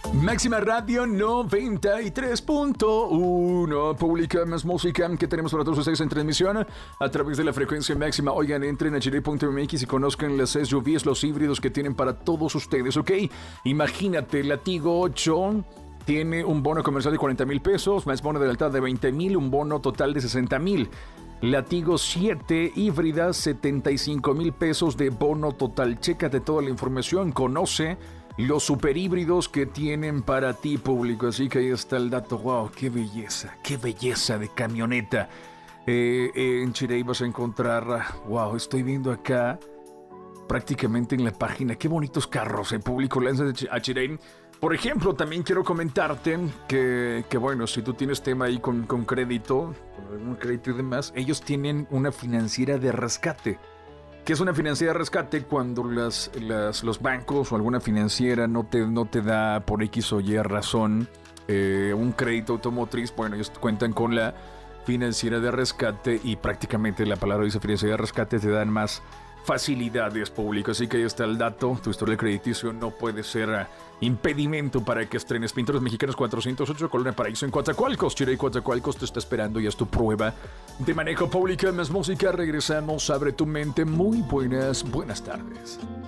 Máxima Radio 93.1. Publica más música que tenemos para todos ustedes en transmisión a través de la frecuencia máxima. Oigan, entren a chile.mx y conozcan las SUVs, los híbridos que tienen para todos ustedes, ¿ok? Imagínate, Latigo 8 tiene un bono comercial de 40 mil pesos, más bono de lealtad de 20 mil, un bono total de 60 mil. Latigo 7 híbrida, 75 mil pesos de bono total. Chécate toda la información, conoce los super híbridos que tienen para ti, público. Así que ahí está el dato. Wow, qué belleza de camioneta. En Chirey vas a encontrar, wow, estoy viendo acá prácticamente en la página, qué bonitos carros, público, lanzas a Chirey. Por ejemplo, también quiero comentarte que bueno, si tú tienes tema ahí con crédito, con algún crédito y demás, ellos tienen una financiera de rescate. ¿Qué es una financiera de rescate? Cuando los bancos o alguna financiera no te da por X o Y razón un crédito automotriz, bueno, ellos cuentan con la financiera de rescate y prácticamente la palabra dice financiera de rescate, te dan más facilidades, públicas. Así que ahí está el dato. Tu historial crediticio no puede ser impedimento para que estrenes. Pintores Mexicanos 408, Colonia Paraíso en Coatzacoalcos. Chirey Coatzacoalcos te está esperando y es tu prueba de manejo, pública. Más música, regresamos. Abre tu mente. Muy buenas tardes.